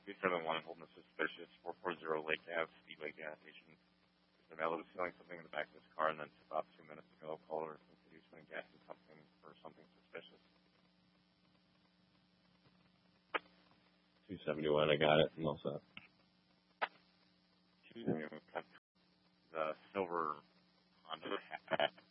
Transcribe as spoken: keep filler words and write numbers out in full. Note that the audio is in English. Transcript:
two seven one holding a suspicious four forty Lake Ave Speedway gas station. The valet was selling something in the back of his car and then about two minutes ago called her and said he was putting gas in something for something suspicious. two seventy-one, I got it. I'm all set. two seventy-one, the silver Honda hatch.